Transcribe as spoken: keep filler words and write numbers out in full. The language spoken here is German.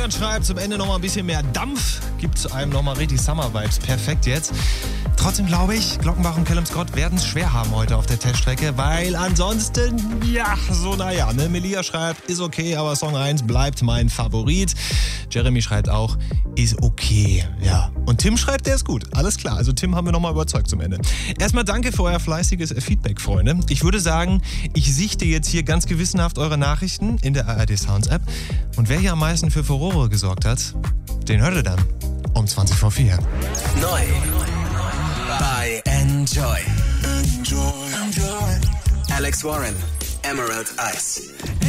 Julian schreibt, zum Ende nochmal ein bisschen mehr Dampf. Gibt einem nochmal richtig Summer-Vibes. Perfekt jetzt. Trotzdem glaube ich, Glockenbach und Callum Scott werden es schwer haben heute auf der Teststrecke, weil ansonsten, ja, so naja, ne? Melia schreibt, ist okay, aber Song eins bleibt mein Favorit. Jeremy schreibt auch, ist okay, ja. Und Tim schreibt, der ist gut. Alles klar, also Tim haben wir nochmal überzeugt zum Ende. Erstmal danke für euer fleißiges Feedback, Freunde. Ich würde sagen, ich sichte jetzt hier ganz gewissenhaft eure Nachrichten in der A R D Sounds App. Und wer hier am meisten für Furore gesorgt hat, den hört ihr dann um zwanzig vor vier. Neu bei Enjoy. Enjoy. Enjoy. Alex Warren, Emerald Eyes.